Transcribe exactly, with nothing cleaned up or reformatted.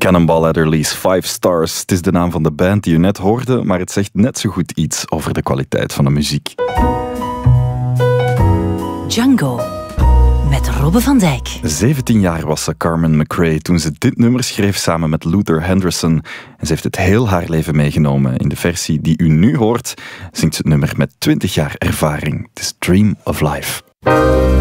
Cannonball Adderley's Five Stars. Het is de naam van de band die u net hoorde, maar het zegt net zo goed iets over de kwaliteit van de muziek. Django met Robbe van Dijk. zeventien jaar was ze, Carmen McRae, toen ze dit nummer schreef samen met Luther Henderson. En ze heeft het heel haar leven meegenomen. In de versie die u nu hoort, zingt ze het nummer met twintig jaar ervaring. Het is Dream of Life.